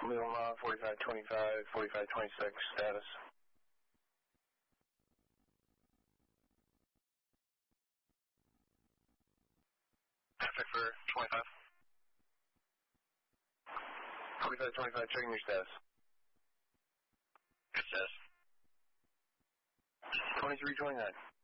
Lima 4525, 4526, status. Traffic for 25. 4525, checking your status. Good status. 2329.